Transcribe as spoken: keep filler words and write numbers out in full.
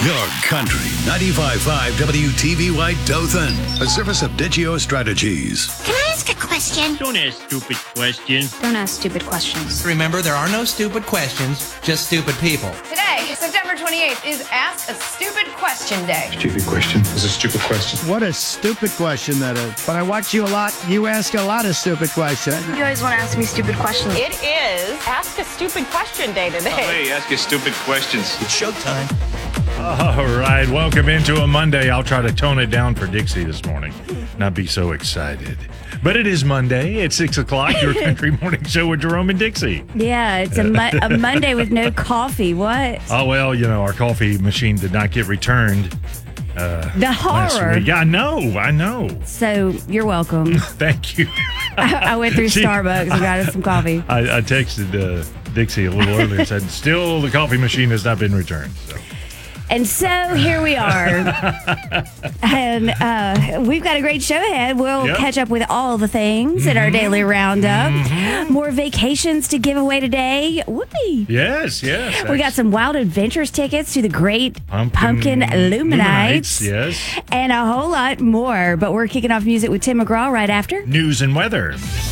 Your country ninety-five point five W T V Y Dothan, a service of Digio Strategies. Can I ask a question? Don't ask stupid questions. Don't ask stupid questions. Remember, there are no stupid questions, just stupid people. Today, September twenty-eighth, is Ask a Stupid Question Day. Stupid question is a stupid question. What a stupid question that is. But I watch you a lot. You ask a lot of stupid questions. You always want to ask me stupid questions. It is Ask a Stupid Question Day today. Oh, hey, ask your stupid questions. It's showtime. All right, welcome into a Monday. I'll try to tone it down for Dixie this morning, not be so excited. But it is Monday at six o'clock, your country morning show with Jerome and Dixie. Yeah, it's a, mo- a Monday with no coffee. What? Oh, well, you know, our coffee machine did not get returned. Uh, the horror. Yeah, I know, I know. So you're welcome. Thank you. I, I went through She- Starbucks and got us some coffee. I, I texted uh, Dixie a little earlier and said, still the coffee machine has not been returned. So. And so here we are. And uh, we've got a great show ahead. We'll Yep. catch up with all the things in our daily roundup. More vacations to give away today. Whoopee. Yes, yes. We got some Wild Adventures tickets to the Great Pumpkin Pumpkin, Illuminates. Yes. And a whole lot more. But we're kicking off music with Tim McGraw right after. News and weather.